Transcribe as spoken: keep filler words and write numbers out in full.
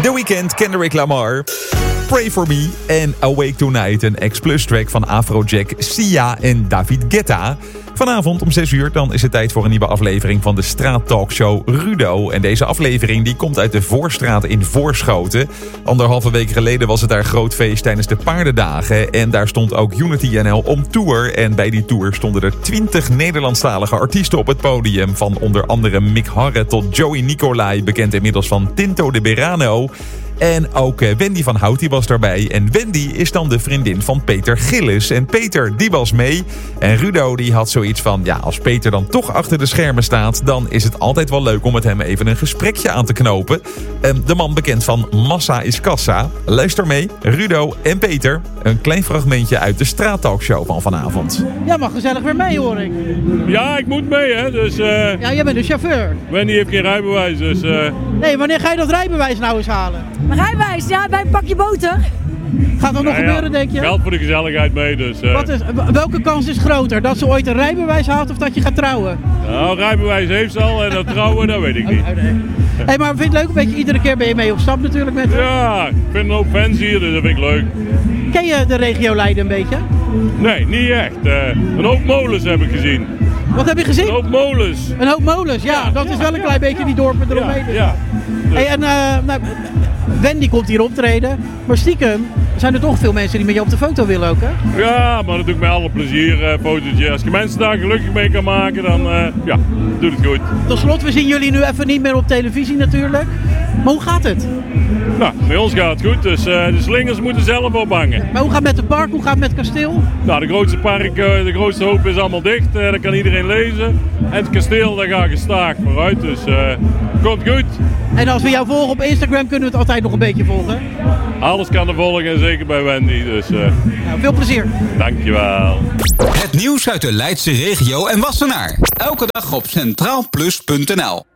The Weeknd, Kendrick Lamar, Pray For Me en Awake Tonight, een X-Plus track van Afrojack, Sia en David Guetta. Vanavond om zes uur dan is het tijd voor een nieuwe aflevering van de straattalkshow Rudo. En deze aflevering die komt uit de Voorstraat in Voorschoten. Anderhalve week geleden was het daar groot feest tijdens de paardendagen. En daar stond ook Unity N L om tour. En bij die tour stonden er twintig Nederlandstalige artiesten op het podium. Van onder andere Mick Harre tot Joey Nicolai, bekend inmiddels van Tinto de Berano. En ook Wendy van Hout die was daarbij. En Wendy is dan de vriendin van Peter Gillis. En Peter die was mee. En Rudo die had zoiets van... ja, als Peter dan toch achter de schermen staat... dan is het altijd wel leuk om met hem even een gesprekje aan te knopen. De man bekend van Massa is Kassa. Luister mee, Rudo en Peter. Een klein fragmentje uit de straattalkshow van vanavond. Ja, mag gezellig weer mee, hoor ik. Ja, ik moet mee, hè. Dus, uh... ja, jij bent de chauffeur. Wendy heeft geen rijbewijs, dus... Uh... Nee, wanneer ga je dat rijbewijs nou eens halen? Mijn rijbewijs, ja, bij een pakje boter. Gaat dat nog ja, gebeuren, ja. denk je? Geld voor de gezelligheid mee, dus... Uh... Wat is, welke kans is groter? Dat ze ooit een rijbewijs haalt of dat je gaat trouwen? Nou, rijbewijs heeft ze al en dat trouwen, dat weet ik niet. Oh, nee. Hey, maar vind je het leuk? Een beetje iedere keer ben je mee op stap natuurlijk met... Ja, ik vind een hoop fans hier, dus dat vind ik leuk. Ken je de regio Leiden een beetje? Nee, niet echt. Uh, een hoop molens heb ik gezien. Wat heb je gezien? Een hoop molens. Een hoop molens, ja. ja dat ja, is wel een klein beetje die dorpen eromheen. Ja, ja. Dus. Hey, en uh, nou, Wendy komt hier optreden, maar stiekem zijn er toch veel mensen die met je op de foto willen ook, hè? Ja, maar dat doe ik met alle plezier, uh, fotootje. Als je mensen daar gelukkig mee kan maken, dan uh, ja, doet het goed. Tot slot, we zien jullie nu even niet meer op televisie natuurlijk. Maar hoe gaat het? Nou, bij ons gaat het goed, dus uh, de slingers moeten zelf ophangen. Maar hoe gaat het met het park? Hoe gaat het met het kasteel? Nou, de grootste park, uh, de grootste hoop is allemaal dicht. Uh, dat kan iedereen lezen. En het kasteel, daar gaat gestaag vooruit, dus uh, komt goed. En als we jou volgen op Instagram, kunnen we het altijd nog een beetje volgen? Alles kan er volgen, zeker bij Wendy, dus... Uh, nou, veel plezier. Dankjewel. Het nieuws uit de Leidse regio en Wassenaar. Elke dag op centraal plus punt n l.